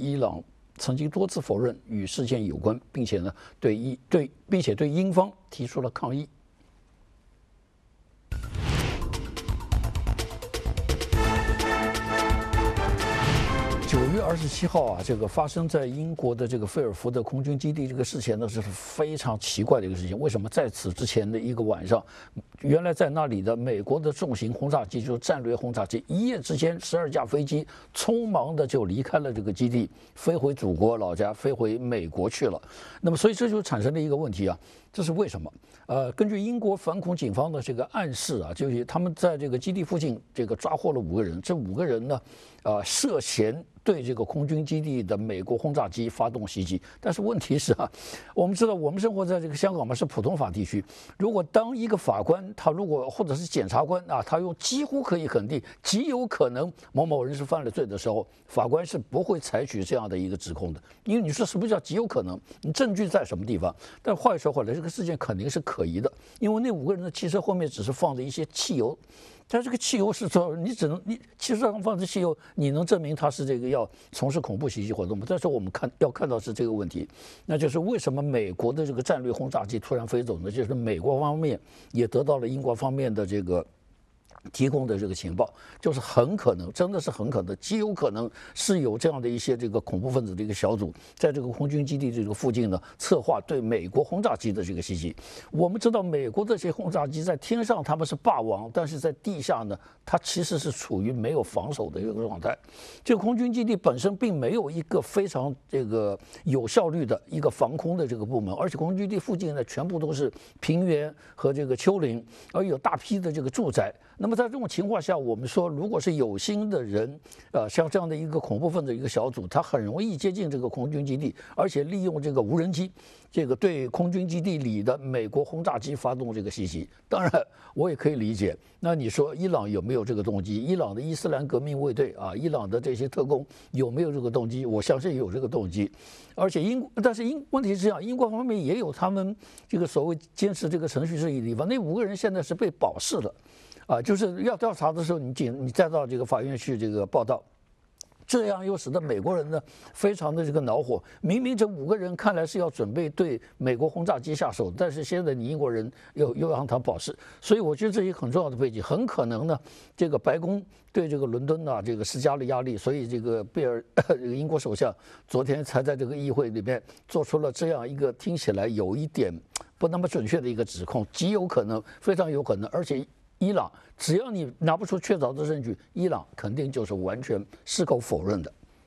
伊朗曾经多次否认与事件有关，并且呢对英方提出了抗议。9月27号啊，这个发生在英国的这个菲尔福德空军基地这个事情呢，是非常奇怪的一个事情。为什么在此之前的一个晚上，原来在那里的美国的重型轰炸机，就是战略轰炸机，一夜之间12架飞机匆忙的就离开了这个基地，飞回祖国老家，飞回美国去了。那么，所以这就产生了一个问题啊，这是为什么？根据英国反恐警方的这个暗示啊，就是他们在这个基地附近这个抓获了5个人，这5个人呢，涉嫌对这个空军基地的美国轰炸机发动袭击。但是问题是啊，我们知道我们生活在这个香港嘛，是普通法地区。如果当一个法官他如果或者是检察官啊，他用几乎可以肯定极有可能某某人是犯了罪的时候，法官是不会采取这样的一个指控的。因为你说什么叫极有可能？你证据在什么地方？但话又说回来，这个事件肯定是可疑的，因为那5个人的汽车后面只是放着一些汽油。但这个汽油是说，你汽车上放着汽油，你能证明他是这个要从事恐怖袭击活动吗？但是我们要看到是这个问题，那就是为什么美国的这个战略轰炸机突然飞走呢？就是美国方面也得到了英国方面的这个提供的这个情报，就是很可能，真的是很可能，极有可能是有这样的一些这个恐怖分子的一个小组，在这个空军基地这个附近呢，策划对美国轰炸机的这个袭击。我们知道，美国的这些轰炸机在天上他们是霸王，但是在地下呢，它其实是处于没有防守的一个状态。这个空军基地本身并没有一个非常这个有效率的一个防空的这个部门，而且空军基地附近呢，全部都是平原和这个丘陵，而有大批的这个住宅。那么在这种情况下，我们说，如果是有心的人，像这样的一个恐怖分子一个小组，他很容易接近这个空军基地，而且利用这个无人机，这个对空军基地里的美国轰炸机发动这个袭击。当然，我也可以理解。那你说伊朗有没有这个动机？伊朗的伊斯兰革命卫队啊，伊朗的这些特工有没有这个动机？我相信有这个动机。而且但是问题是这样，英国方面也有他们这个所谓坚持这个程序正义的地方。那5个人现在是被保释了。就是要调查的时候，你再到这个法院去这个报道，这样又使得美国人呢非常的这个恼火。明明这5个人看来是要准备对美国轰炸机下手，但是现在你英国人又让他保释，所以我觉得这一个很重要的背景，很可能呢，这个白宫对这个伦敦啊这个施加了压力，所以这个英国首相昨天才在这个议会里面做出了这样一个听起来有一点不那么准确的一个指控，极有可能，非常有可能，而且伊朗只要你拿不出确凿的证据，伊朗肯定就是完全矢口否认的。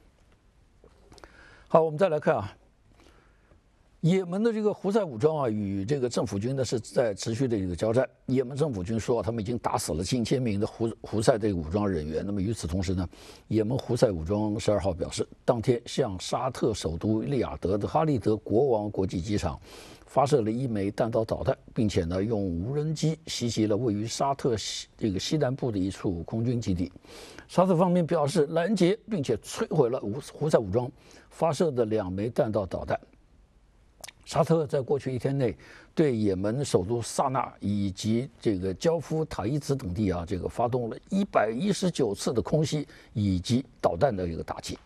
好，我们再来看啊，也门的这个胡塞武装啊，与这个政府军呢是在持续的一个交战。也门政府军说，他们已经打死了近千名的胡塞这个武装人员。那么与此同时呢，也门胡塞武装12号表示，当天向沙特首都利雅得的哈利德国王国际机场发射了1枚弹道导弹，并且呢用无人机袭击了位于沙特这个西南部的一处空军基地。沙特方面表示拦截并且摧毁了胡塞武装发射的2枚弹道导弹。沙特在过去1天内对也门首都萨那以及这个焦夫塔伊兹等地啊，这个发动了119次的空袭以及导弹的一个打击。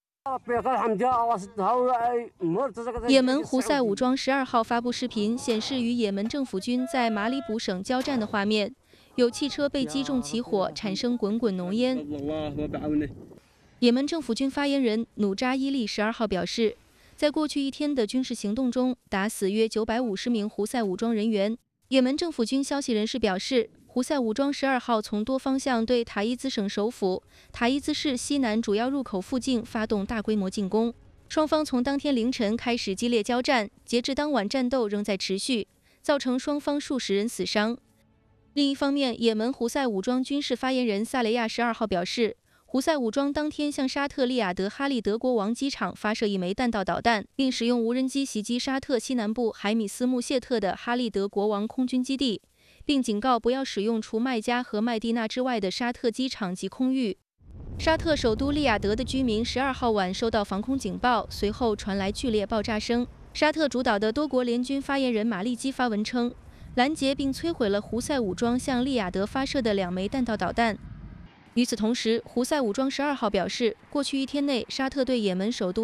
也门胡塞武装12号发布视频，显示与也门政府军在马里卜省交战的画面，有汽车被击中起火，产生滚滚浓烟。也门政府军发言人努扎伊利12号表示，在过去1天的军事行动中，打死约950名胡塞武装人员。也门政府军消息人士表示，胡塞武装12号从多方向对塔伊兹省首府塔伊兹市西南主要入口附近发动大规模进攻。双方从当天凌晨开始激烈交战，截至当晚战斗仍在持续，造成双方数十人死伤。另一方面，也门胡塞武装军事发言人萨雷亚12号表示，胡塞武装当天向沙特利雅得哈利德国王机场发射1枚弹道导弹，并使用无人机袭击沙特西南部海米斯穆谢特的哈利德国王空军基地，并警告不要使用除麦加和麦地那之外的沙特机场及空域。沙特首都利雅得的居民12号晚收到防空警报，随后传来剧烈爆炸声。沙特主导的多国联军发言人马利基发文称，拦截并摧毁了胡塞武装向利雅得发射的2枚弹道导弹。与此同时，胡塞武装12号表示，过去1天内，沙特对也门首都